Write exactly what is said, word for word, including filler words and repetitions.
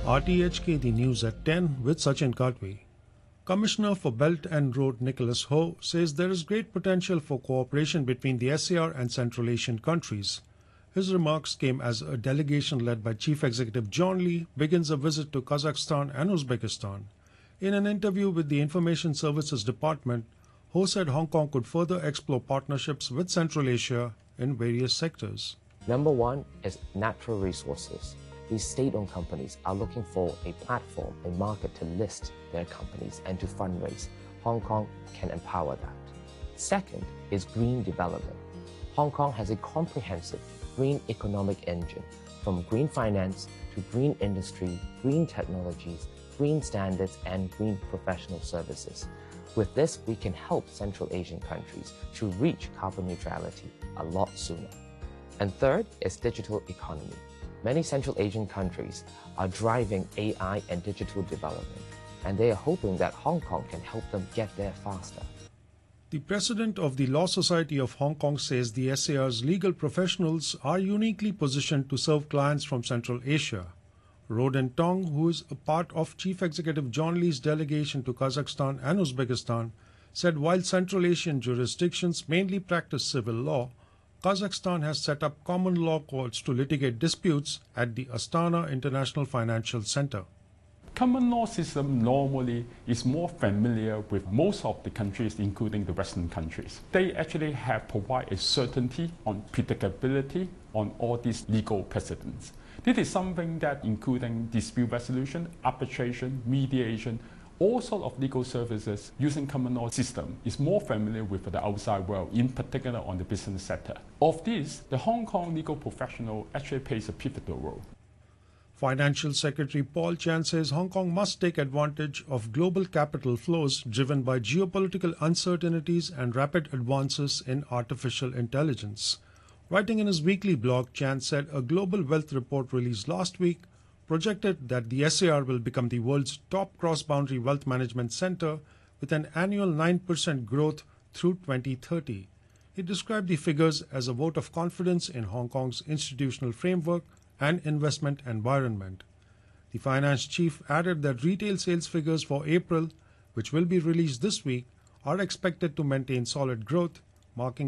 R T H K, the news at ten with Sachin Kadvi. Commissioner for Belt and Road Nicholas Ho says there is great potential for cooperation between the S A R and Central Asian countries. His remarks came as a delegation led by Chief Executive John Lee begins a visit to Kazakhstan and Uzbekistan. In an interview with the Information Services Department, Ho said Hong Kong could further explore partnerships with Central Asia in various sectors. Number one is natural resources. These state-owned companies are looking for a platform, a market to list their companies and to fundraise. Hong Kong can empower that. Second is green development. Hong Kong has a comprehensive green economic engine, from green finance to green industry, green technologies, green standards, and green professional services. With this, we can help Central Asian countries to reach carbon neutrality a lot sooner. And third is digital economy. Many Central Asian countries are driving A I and digital development, and they are hoping that Hong Kong can help them get there faster. The president of the Law Society of Hong Kong says the S A R's legal professionals are uniquely positioned to serve clients from Central Asia. Roden Tong, who is a part of Chief Executive John Lee's delegation to Kazakhstan and Uzbekistan, said while Central Asian jurisdictions mainly practice civil law, Kazakhstan has set up common law courts to litigate disputes at the Astana International Financial Center. Common law system normally is more familiar with most of the countries, including the Western countries. They actually have provided a certainty on predictability on all these legal precedents. This is something that, including dispute resolution, arbitration, mediation, all sorts of legal services using common law system is more familiar with the outside world, in particular on the business sector. Of this, the Hong Kong legal professional actually plays a pivotal role. Financial Secretary Paul Chan says Hong Kong must take advantage of global capital flows driven by geopolitical uncertainties and rapid advances in artificial intelligence. Writing in his weekly blog, Chan said a global wealth report released last week projected that the S A R will become the world's top cross-boundary wealth management center with an annual nine percent growth through twenty thirty. He described the figures as a vote of confidence in Hong Kong's institutional framework and investment environment. The finance chief added that retail sales figures for April, which will be released this week, are expected to maintain solid growth, marking